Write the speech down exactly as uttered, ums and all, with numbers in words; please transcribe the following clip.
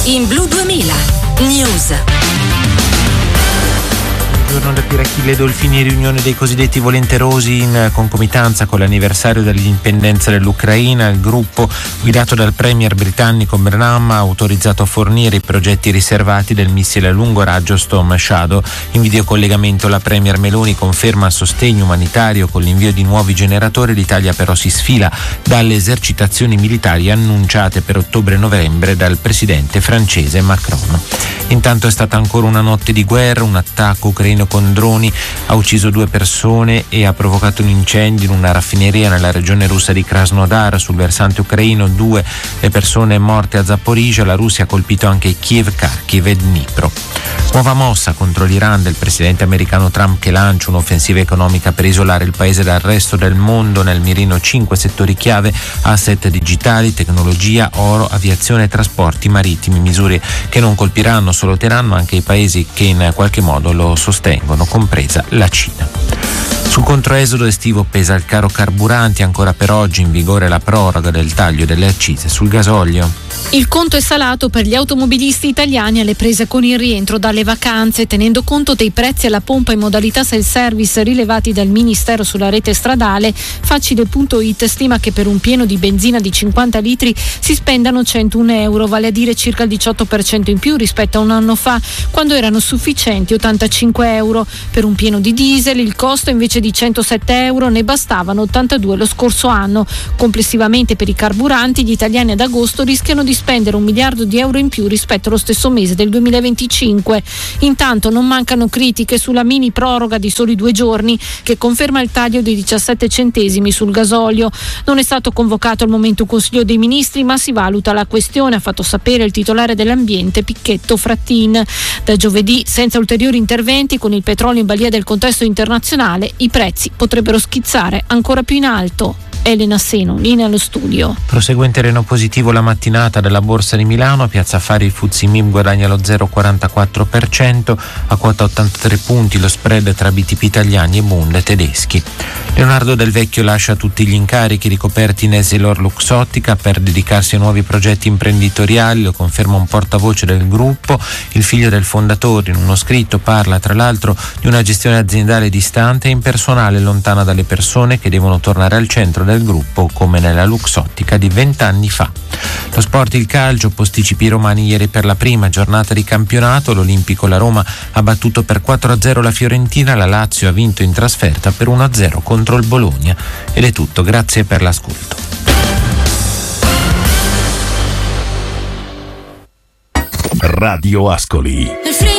in Blu duemila News. Giorno da Pirachille Dolfini, riunione dei cosiddetti volenterosi in concomitanza con l'anniversario dell'indipendenza dell'Ucraina. Il gruppo, guidato dal premier britannico Burnham, ha autorizzato a fornire i progetti riservati del missile a lungo raggio Storm Shadow. In videocollegamento la premier Meloni conferma il sostegno umanitario con l'invio di nuovi generatori. L'Italia però si sfila dalle esercitazioni militari annunciate per ottobre-novembre dal presidente francese Macron. Intanto è stata ancora una notte di guerra. Un attacco ucraino con droni ha ucciso due persone e ha provocato un incendio in una raffineria nella regione russa di Krasnodar. Sul versante ucraino due le persone morte a Zaporizhzhia. La Russia ha colpito anche Kiev, Kharkiv e Dnipro. Nuova mossa contro l'Iran del presidente americano Trump, che lancia un'offensiva economica per isolare il paese dal resto del mondo. Nel mirino cinque settori chiave: asset digitali, tecnologia, oro, aviazione e trasporti marittimi. Misure che non colpiranno solo Teheran ma anche i paesi che in qualche modo lo sostengono, compresa la Cina. Sul controesodo estivo pesa il caro carburanti, ancora per oggi in vigore la proroga del taglio delle accise sul gasolio. Il conto è salato per gli automobilisti italiani alle prese con il rientro dalle vacanze, tenendo conto dei prezzi alla pompa in modalità self-service rilevati dal Ministero sulla rete stradale. Facile punto it stima che per un pieno di benzina di cinquanta litri si spendano centouno euro, vale a dire circa il diciotto per cento in più rispetto a un anno fa, quando erano sufficienti ottantacinque euro. Per un pieno di diesel il costo invece di centosette euro ne bastavano ottantadue lo scorso anno. Complessivamente per i carburanti gli italiani ad agosto rischiano di spendere un miliardo di euro in più rispetto allo stesso mese del duemilaventicinque. Intanto non mancano critiche sulla mini proroga di soli due giorni che conferma il taglio di diciassette centesimi sul gasolio. Non è stato convocato al momento un Consiglio dei Ministri, ma si valuta la questione, ha fatto sapere il titolare dell'ambiente Picchetto Frattin. Da giovedì, senza ulteriori interventi, con il petrolio in balia del contesto internazionale, i prezzi potrebbero schizzare ancora più in alto. Elena Seno, linea allo studio. Prosegue in terreno positivo la mattinata della Borsa di Milano. A Piazza Affari il F T S E M I B guadagna lo zero virgola quarantaquattro per cento, a quota ottantatré punti lo spread tra B T P italiani e Bund tedeschi. Leonardo Del Vecchio lascia tutti gli incarichi ricoperti in Essilor Luxottica per dedicarsi a nuovi progetti imprenditoriali, lo conferma un portavoce del gruppo. Il figlio del fondatore in uno scritto parla tra l'altro di una gestione aziendale distante e impersonale, lontana dalle persone, che devono tornare al centro del gruppo come nella Luxottica di vent'anni fa. Lo sport, il calcio, posticipi romani ieri per la prima giornata di campionato. L'Olimpico, la Roma ha battuto per quattro a zero la Fiorentina, la Lazio ha vinto in trasferta per uno a zero contro il Bologna. Ed è tutto, grazie per l'ascolto. Radio Ascoli.